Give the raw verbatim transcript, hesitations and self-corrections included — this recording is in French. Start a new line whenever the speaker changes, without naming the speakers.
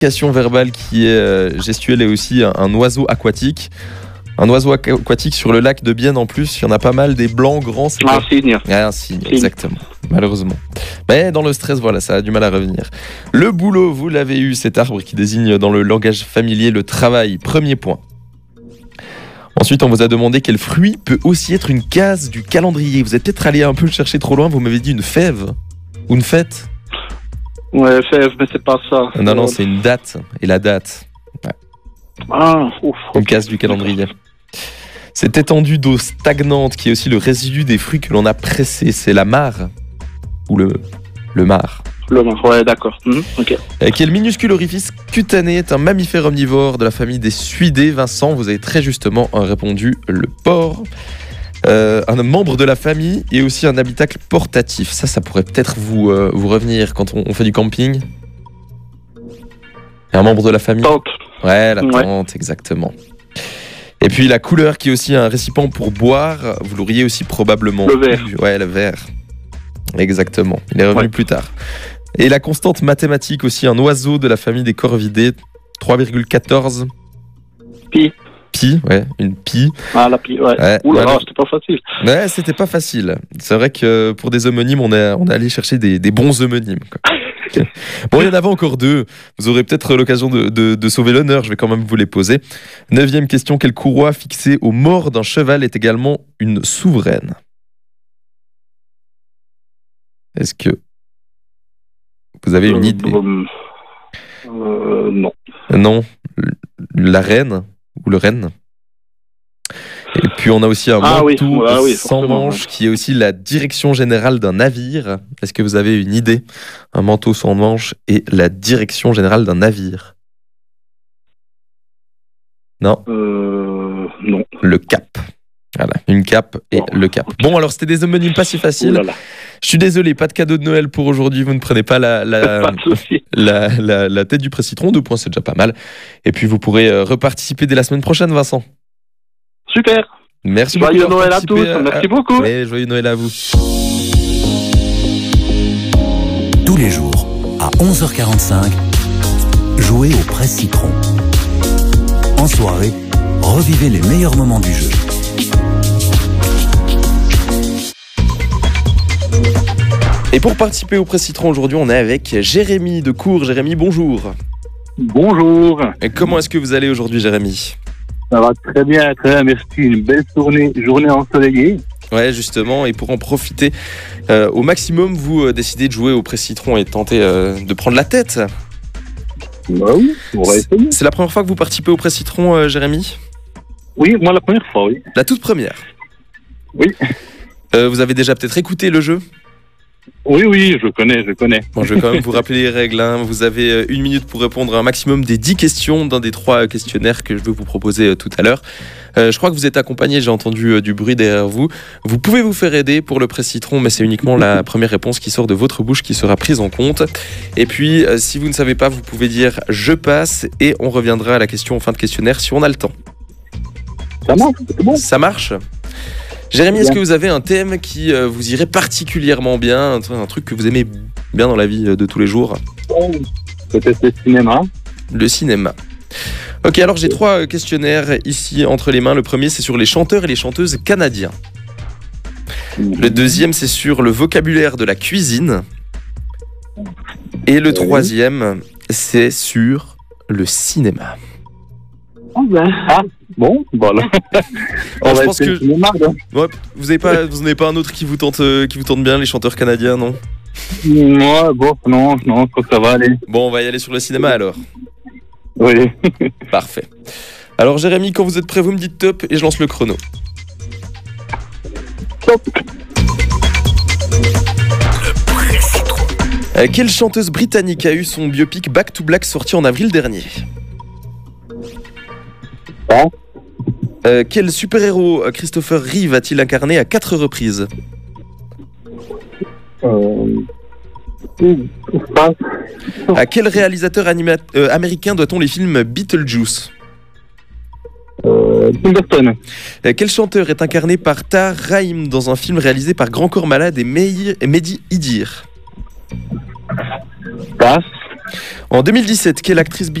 communication verbale qui est euh, gestuelle et aussi un, un oiseau aquatique. Un oiseau aquatique sur le lac de Bienne en plus, il y en a pas mal, des blancs grands. C'est
Un cygne.
Ah, un cygne, exactement. Malheureusement. Mais dans le stress, voilà, ça a du mal à revenir. Le boulot, vous l'avez eu, cet arbre qui désigne dans le langage familier le travail. Premier point. Ensuite, on vous a demandé quel fruit peut aussi être une case du calendrier. Vous êtes peut-être allé un peu le chercher trop loin, vous m'avez dit une fève ou une fête.
Ouais, fève, mais c'est pas ça.
Non, non, c'est une date. Et la date. Ouais.
Ah, ouf.
Une case du calendrier. Cette étendue d'eau stagnante qui est aussi le résidu des fruits que l'on a pressés, c'est la mare ou le, le marc.
Le marc, ouais, d'accord. Mmh, ok.
Euh, qui est le minuscule orifice cutané, est un mammifère omnivore de la famille des suidés. Vincent, vous avez très justement répondu le porc. Euh, un membre de la famille et aussi un habitacle portatif. Ça, ça pourrait peut-être vous, euh, vous revenir quand on, on fait du camping. Et un membre de la famille.
Tente.
Ouais, la
Ouais.
tente, exactement. Et puis la couleur qui est aussi un récipient pour boire, vous l'auriez aussi probablement.
Le verre.
eu. Ouais, le verre. Exactement. Il est revenu
Ouais.
plus tard. Et la constante mathématique aussi, un oiseau de la famille des corvidés, trois virgule quatorze.
Pi.
Pi, ouais, une pi.
Ah, la pi, ouais.
Ouais,
Ouh là
voilà.
là, c'était pas facile.
Ouais, c'était pas facile. C'est vrai que pour des homonymes, on est, on est allé chercher des, des bons homonymes, quoi. Bon, il y en avait encore deux. Vous aurez peut-être l'occasion de, de, de sauver l'honneur. Je vais quand même vous les poser. Neuvième question. Quelle courroie fixée au mort d'un cheval est également une souveraine? Est-ce que vous avez une idée?
Euh, euh, non.
Non. La reine ou le renne. Et puis on a aussi un
Ah oui,
manteau
ah oui,
sans
forcément,
manche qui est aussi la direction générale d'un navire. Est-ce que vous avez une idée? Un manteau sans manche et la direction générale d'un navire. Non,
Euh, non.
le cap. Voilà, une cape et
Bon.
le cap. Bon, alors c'était des homonymes pas si
Ouh
faciles.
là là.
Je suis désolé, pas de cadeau de Noël pour aujourd'hui. Vous ne prenez pas la, la,
Pas de souci.
la, la, la tête du pré-citron. Deux points, c'est déjà pas mal. Et puis vous pourrez euh, reparticiper dès la semaine prochaine, Vincent.
Super.
Merci
Joyeux
beaucoup. d'avoir
Noël à tous.
participé
Merci beaucoup.
Et joyeux Noël à vous.
Tous les jours, à onze heures quarante-cinq, jouez au presse-citron. En soirée, revivez les meilleurs moments du jeu.
Et pour participer au Presse-Citron, aujourd'hui, on est avec Jérémy de Cours. Jérémy, bonjour.
Bonjour.
Et comment est-ce que vous allez aujourd'hui, Jérémy?
Ça va très bien, très bien, merci. Une belle journée, journée ensoleillée.
Ouais, justement, et pour en profiter euh, au maximum, vous euh, décidez de jouer au Presse-Citron et de tenter euh, de prendre la tête.
Bah oui, on va essayer.
C'est la première fois que vous participez au Presse-Citron, euh, Jérémy?
Oui, moi la première fois, oui.
La toute première?
Oui.
Euh, vous avez déjà peut-être écouté le jeu?
Oui, oui, je connais, je connais.
Bon, je vais quand même vous rappeler les règles. Hein. Vous avez euh, une minute pour répondre à un maximum des dix questions d'un des trois questionnaires que je vais vous proposer euh, tout à l'heure. Euh, je crois que vous êtes accompagné, j'ai entendu euh, du bruit derrière vous. Vous pouvez vous faire aider pour le Presse-Citron, mais c'est uniquement la première réponse qui sort de votre bouche qui sera prise en compte. Et puis, euh, si vous ne savez pas, vous pouvez dire « je passe » et on reviendra à la question en fin de questionnaire si on a le temps.
Ça marche, c'est bon.
Ça marche ? Jérémy, est-ce que vous avez un thème qui euh, vous irait particulièrement bien, un, un truc que vous aimez bien dans la vie euh, de tous les jours?
Peut-être le cinéma.
Le cinéma. Ok, alors j'ai trois questionnaires ici entre les mains. Le premier, c'est sur les chanteurs et les chanteuses canadiens. Le deuxième, c'est sur le vocabulaire de la cuisine. Et le troisième, c'est sur le cinéma.
Ah, ben. Ah, bon, voilà. On
Alors, je
va
pense
essayer
que-
le cinéma, là.
Ouais, vous n'avez pas, vous n'avez pas un autre qui vous tente, euh, qui vous tente bien, les chanteurs canadiens, non?
Moi, bon, non, non, je crois que ça va aller.
Bon, on va y aller sur le cinéma alors.
Oui.
Parfait. Alors Jérémy, quand vous êtes prêt, vous me dites top et je lance le chrono.
Top.
Euh, quelle chanteuse britannique a eu son biopic Back to Black sorti en avril dernier?
Hein
Euh, quel super-héros euh, Christopher Reeve a-t-il incarné à quatre reprises?
Euh... Pas.
À quel réalisateur anima- euh, américain doit-on les films Beetlejuice?
Euh... Tim Burton.
Euh, quel chanteur est incarné par Tahar Rahim dans un film réalisé par Grand Corps Malade et Meir- et Mehdi Idir?
Passe.
En deux mille dix-sept, quelle actrice